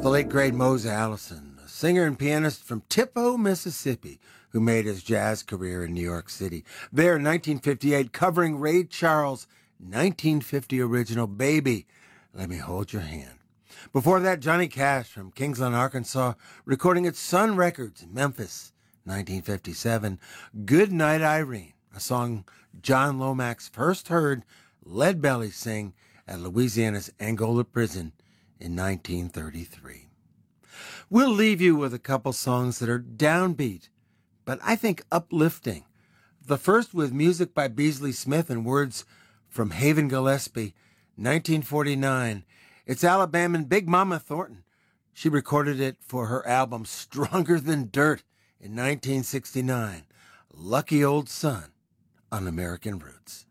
The late great Mose Allison, a singer and pianist from Tippo, Mississippi, who made his jazz career in New York City. There in 1958, covering Ray Charles' 1950 original Baby, Let Me Hold Your Hand. Before that, Johnny Cash from Kingsland, Arkansas, recording at Sun Records in Memphis, 1957, Good Night Irene, a song John Lomax first heard Lead Belly sing at Louisiana's Angola prison in 1933. We'll leave you with a couple songs that are downbeat, but I think uplifting. The first with music by Beasley Smith and words from Haven Gillespie, 1949. It's Alabaman Big Mama Thornton. She recorded it for her album Stronger Than Dirt in 1969. Lucky Old Son on American Roots.